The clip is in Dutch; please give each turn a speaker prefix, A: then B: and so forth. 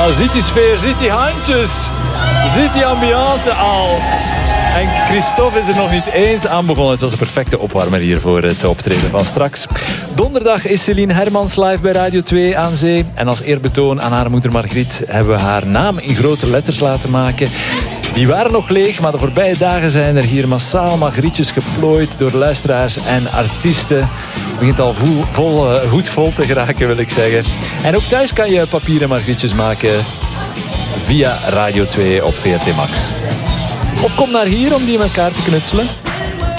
A: Oh, ziet die sfeer, ziet die handjes. Ziet die ambiance al. En Christophe is er nog niet eens aan begonnen. Het was een perfecte opwarmer hier voor het optreden van straks. Donderdag is Céline Hermans live bij Radio 2 aan zee. En als eerbetoon aan haar moeder Margriet hebben we haar naam in grote letters laten maken. Die waren nog leeg, maar de voorbije dagen zijn er hier massaal Margrietjes geplooid door luisteraars en artiesten. Het begint al goed vol te geraken, wil ik zeggen. En ook thuis kan je papieren Margrietjes maken via Radio 2 op VRT Max. Of kom naar hier om die in elkaar te knutselen.